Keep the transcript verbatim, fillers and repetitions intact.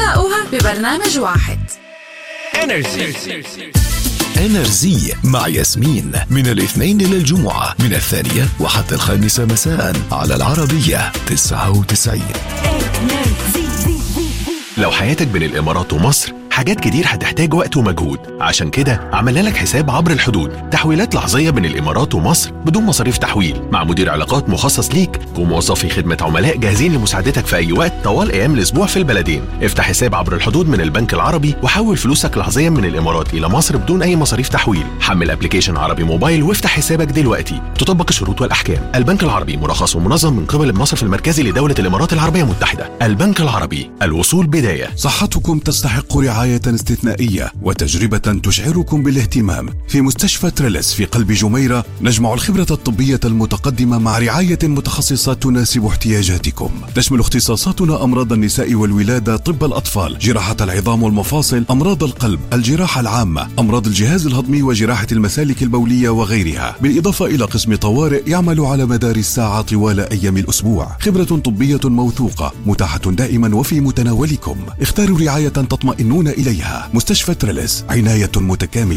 تلاقوها ببرنامج واحد. انرجي انرجي مع ياسمين من الاثنين إلى الجمعة من الثانية وحتى الخامسة مساء على العربية تسعة وتسعين. لو حياتك بين الإمارات ومصر حاجات كتير هتحتاج وقت ومجهود، عشان كده عملنا لك حساب عبر الحدود، تحويلات لحظية بين الإمارات ومصر بدون مصاريف تحويل، مع مدير علاقات مخصص ليك وموظفي خدمة عملاء جاهزين لمساعدتك في أي وقت طوال أيام الأسبوع في البلدين. افتح حساب عبر الحدود من البنك العربي وحول فلوسك لحظيا من الإمارات إلى مصر بدون أي مصاريف تحويل. حمل ابلكيشن عربي موبايل وافتح حسابك دلوقتي. تطبق الشروط والأحكام. البنك العربي مرخص ومنظم من قبل المصرف المركزي لدولة الإمارات العربية المتحدة. البنك العربي، الوصول بداية. صحتكم تستحق رعاية استثنائية وتجربة تشعركم بالاهتمام. في مستشفى تريلس في قلب جميرة نجمع الخبرة الطبية المتقدمة مع رعاية متخصصة تناسب احتياجاتكم. تشمل اختصاصاتنا أمراض النساء والولادة، طب الأطفال، جراحة العظام والمفاصل، أمراض القلب، الجراحة العامة، أمراض الجهاز الهضمي وجراحة المسالك البولية وغيرها، بالإضافة إلى قسم طوارئ يعمل على مدار الساعة طوال أيام الأسبوع. خبرة طبية موثوقة متاحة دائما وفي متناولكم. اختاروا رعاية تطمئنون إليها. مستشفى تريلس، عناية متكاملة.